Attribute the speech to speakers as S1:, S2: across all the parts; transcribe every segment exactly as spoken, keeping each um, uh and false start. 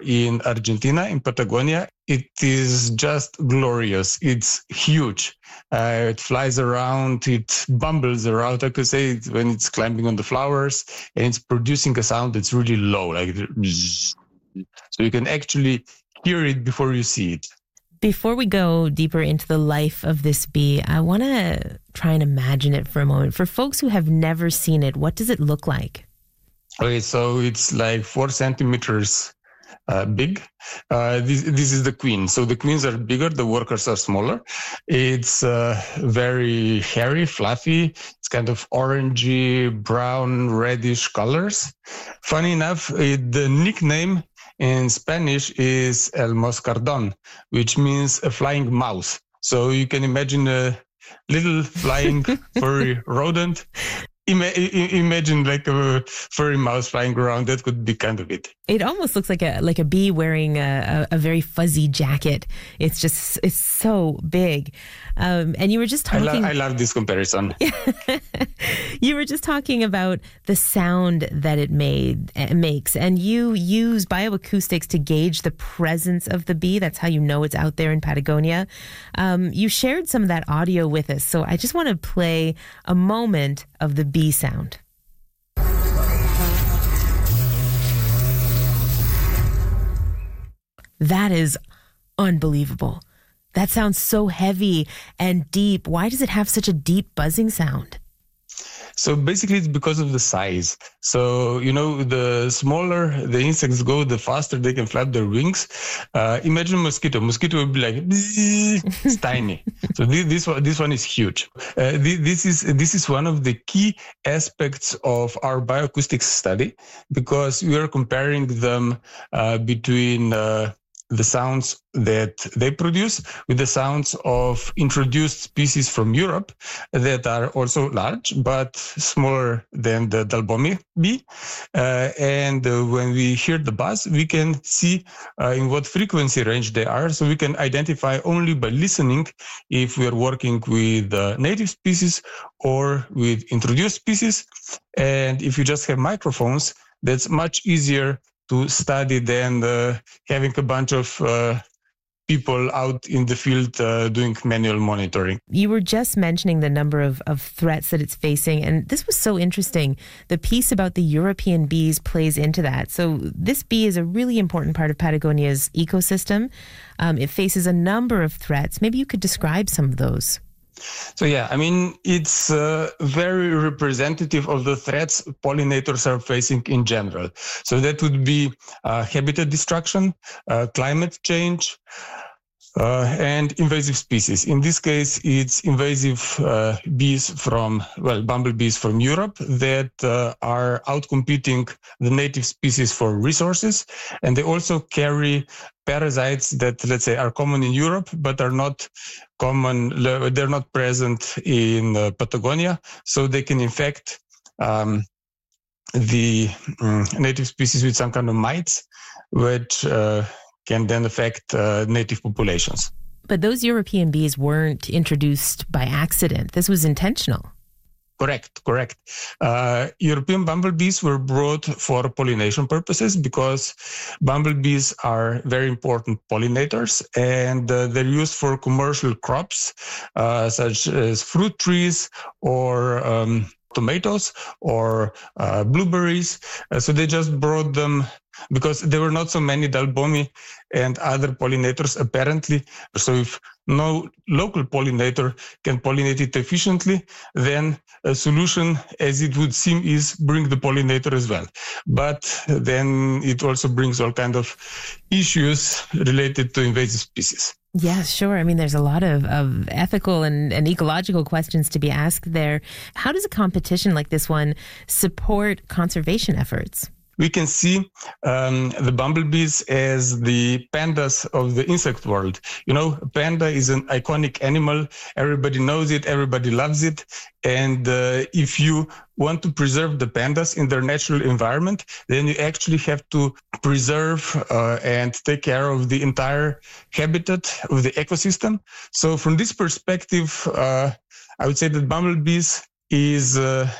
S1: in Argentina, in Patagonia. It is just glorious. It's huge. Uh, it flies around, it bumbles around, I could say, when it's climbing on the flowers, and it's producing a sound that's really low, like so you can actually hear it before you see it.
S2: Before we go deeper into the life of this bee, I want to try and imagine it for a moment. For folks who have never seen it, what does it look like?
S1: Okay, so it's like four centimeters uh, big. Uh, this, this is the queen. So the queens are bigger, the workers are smaller. It's uh, very hairy, fluffy. It's kind of orangey, brown, reddish colors. Funny enough, it, the nickname in Spanish is El Moscardón, which means a flying mouse. So you can imagine a little flying furry rodent. Ima- imagine like a furry mouse flying around. That could be kind of it.
S2: It almost looks like a like a bee wearing a, a, a very fuzzy jacket. It's just it's so big. Um, and you were just talking.
S1: I, lo- I love this comparison.
S2: You were just talking about the sound that it made it makes, and you use bioacoustics to gauge the presence of the bee. That's how you know it's out there in Patagonia. Um, you shared some of that audio with us, so I just want to play a moment of the bee sound. That is unbelievable. That sounds so heavy and deep. Why does it have such a deep buzzing sound?
S1: So basically it's because of the size. So, you know, the smaller the insects go, the faster they can flap their wings. Uh, imagine a mosquito. Mosquito would be like, it's tiny. So this, this one, this one is huge. Uh, this, this is, this is one of the key aspects of our bioacoustics study, because we are comparing them uh, between uh, the sounds that they produce with the sounds of introduced species from Europe that are also large, but smaller than the Dalbomi bee. Uh, and uh, when we hear the buzz, we can see uh, in what frequency range they are. So we can identify only by listening if we are working with uh, native species or with introduced species. And if you just have microphones, that's much easier to study than uh, having a bunch of uh, people out in the field uh, doing manual monitoring.
S2: You were just mentioning the number of, of threats that it's facing, and this was so interesting. The piece about the European bees plays into that. So this bee is a really important part of Patagonia's ecosystem. Um, it faces a number of threats. Maybe you could describe some of those.
S1: So yeah, I mean, it's uh, very representative of the threats pollinators are facing in general. So that would be uh, habitat destruction, uh, climate change, uh, and invasive species. In this case, it's invasive uh, bees from, well, bumblebees from Europe that uh, are outcompeting the native species for resources. And they also carry parasites that, let's say, are common in Europe, but are not common, they're not present in uh, Patagonia. So they can infect um, the um, native species with some kind of mites, which uh, can then affect uh, native populations.
S2: But those European bees weren't introduced by accident. This was intentional.
S1: Correct, correct. Uh, European bumblebees were brought for pollination purposes because bumblebees are very important pollinators, and uh, they're used for commercial crops uh, such as fruit trees or um, tomatoes or uh, blueberries. Uh, so they just brought them because there were not so many Dalbomi and other pollinators apparently. So if no local pollinator can pollinate it efficiently, then a solution, as it would seem, is bring the pollinator as well. But then it also brings all kind of issues related to invasive species.
S2: Yeah, sure. I mean, there's a lot of, of ethical and, and ecological questions to be asked there. How does a competition like this one support conservation efforts?
S1: We can see um, the bumblebees as the pandas of the insect world. You know, a panda is an iconic animal. Everybody knows it. Everybody loves it. And uh, if you want to preserve the pandas in their natural environment, then you actually have to preserve uh, and take care of the entire habitat of the ecosystem. So from this perspective, uh, I would say that bumblebees is uh,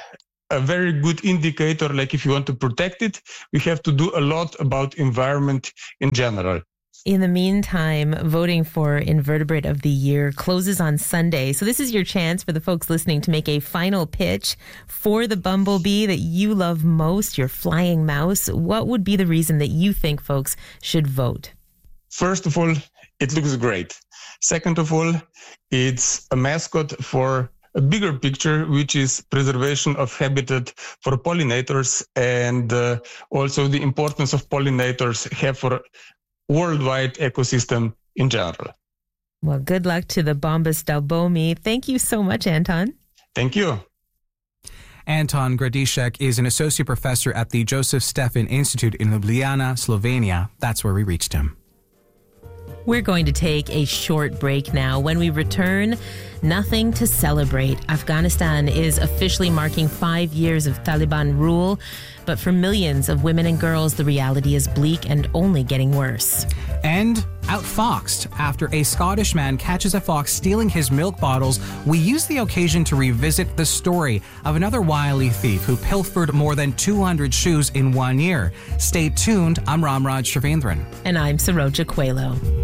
S1: a very good indicator. Like if you want to protect it, we have to do a lot about environment in general.
S2: In the meantime, voting for Invertebrate of the Year closes on Sunday. So this is your chance for the folks listening to make a final pitch for the bumblebee that you love most, your flying mouse. What would be the reason that you think folks should vote?
S1: First of all, it looks great. Second of all, it's a mascot for a bigger picture, which is preservation of habitat for pollinators, and uh, also the importance of pollinators have for worldwide ecosystem in general.
S2: Well, good luck to the Bombus dalbomi. Thank you so much, Anton.
S1: Thank you.
S3: Anton Gradishek is an associate professor at the Joseph Stefan Institute in Ljubljana, Slovenia. That's where we reached him.
S2: We're going to take a short break now. When we return, nothing to celebrate. Afghanistan is officially marking five years of Taliban rule, but for millions of women and girls, the reality is bleak and only getting worse.
S3: And outfoxed. After a Scottish man catches a fox stealing his milk bottles, we use the occasion to revisit the story of another wily thief who pilfered more than two hundred shoes in one year. Stay tuned. I'm Ramraj Shavendran.
S2: And I'm Saroja Coelho.